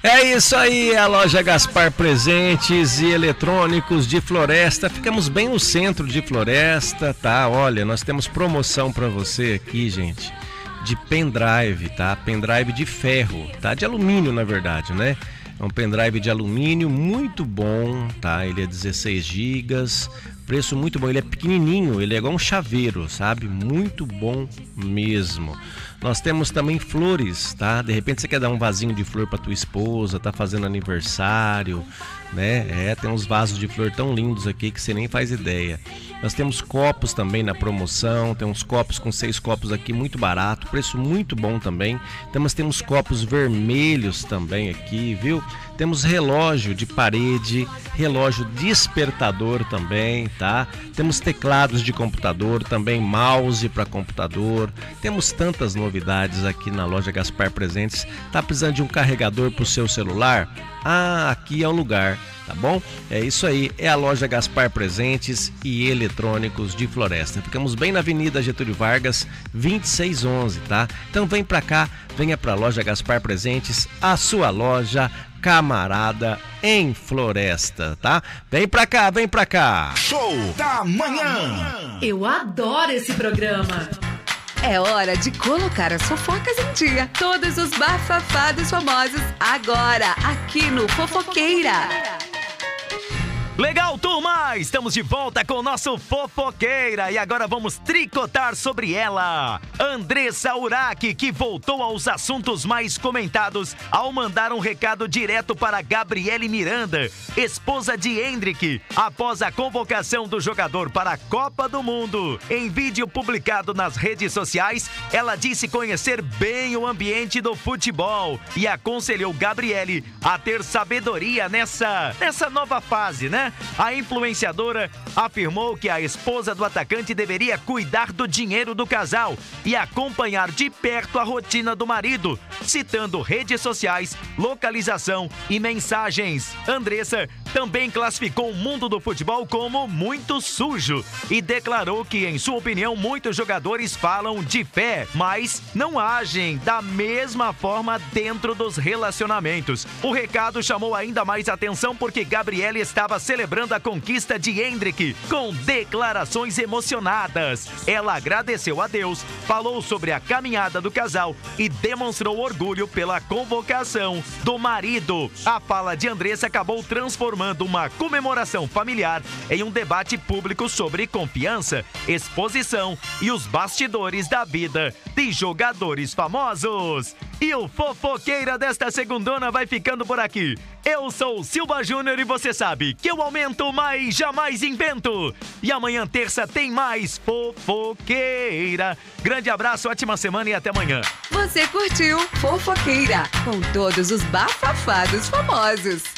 É isso aí, a loja Gaspar Presentes e Eletrônicos de Floresta. Ficamos bem no centro de Floresta, tá? Olha, nós temos promoção pra você aqui, gente, de pendrive, tá? Pendrive de ferro, tá? De alumínio, na verdade, né? É um pendrive de alumínio muito bom, tá? Ele é 16 GB, preço muito bom. Ele é pequenininho, ele é igual um chaveiro, sabe? Muito bom mesmo. Nós temos também flores, tá? De repente você quer dar um vasinho de flor para tua esposa, tá fazendo aniversário, né? Tem uns vasos de flor tão lindos aqui que você nem faz ideia. Nós temos copos também na promoção, tem uns copos com 6 copos aqui, muito barato, preço muito bom também. Temos copos vermelhos também aqui, viu? Temos relógio de parede, relógio despertador também, tá? Temos teclados de computador, também mouse para computador. Temos tantas novidades aqui na loja Gaspar Presentes. Tá precisando de um carregador para o seu celular? Ah, aqui é o lugar, tá bom? É isso aí, é a loja Gaspar Presentes e Eletrônicos de Floresta. Ficamos bem na Avenida Getúlio Vargas, 2611, tá? Então vem pra cá, venha pra loja Gaspar Presentes, a sua loja camarada em Floresta, tá? Vem pra cá, vem pra cá! Show da manhã! Eu adoro esse programa! É hora de colocar as fofocas em dia. Todos os bafafados famosos agora, aqui no Fofoqueira. Legal, turma! Estamos de volta com o nosso Fofoqueira e agora vamos tricotar sobre ela. Andressa Urach, que voltou aos assuntos mais comentados ao mandar um recado direto para Gabriele Miranda, esposa de Hendrick, após a convocação do jogador para a Copa do Mundo. Em vídeo publicado nas redes sociais, ela disse conhecer bem o ambiente do futebol e aconselhou Gabriele a ter sabedoria nessa nova fase, né? A influenciadora afirmou que a esposa do atacante deveria cuidar do dinheiro do casal e acompanhar de perto a rotina do marido, citando redes sociais, localização e mensagens. Andressa também classificou o mundo do futebol como muito sujo e declarou que, em sua opinião, muitos jogadores falam de fé, mas não agem da mesma forma dentro dos relacionamentos. O recado chamou ainda mais atenção porque Gabriele estava celebrando a conquista de Hendrick com declarações emocionadas. Ela agradeceu a Deus, falou sobre a caminhada do casal e demonstrou orgulho pela convocação do marido. A fala de Andressa acabou transformando uma comemoração familiar em um debate público sobre confiança, exposição e os bastidores da vida de jogadores famosos. E o Fofoqueira desta segundona vai ficando por aqui. Eu sou o Silva Júnior e você sabe que eu aumento, mas jamais invento. E amanhã, terça, tem mais Fofoqueira. Grande abraço, ótima semana e até amanhã. Você curtiu Fofoqueira com todos os bafafados famosos.